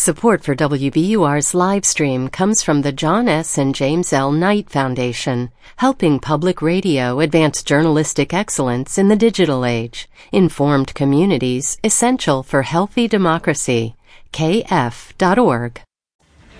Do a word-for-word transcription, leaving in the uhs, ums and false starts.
Support for W B U R's live stream comes from the John S. and James L. Knight Foundation, helping public radio advance journalistic excellence in the digital age. Informed communities essential for healthy democracy. K F dot org.